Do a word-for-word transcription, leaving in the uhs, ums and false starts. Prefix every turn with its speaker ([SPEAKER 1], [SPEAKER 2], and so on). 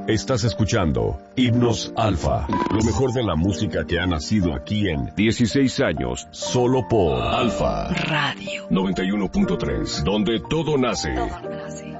[SPEAKER 1] Estás escuchando Himnos Alfa, lo mejor de la música que ha nacido aquí en dieciséis años, solo por Alfa
[SPEAKER 2] Radio
[SPEAKER 1] noventa y uno punto tres, donde todo nace.
[SPEAKER 2] Todo nace.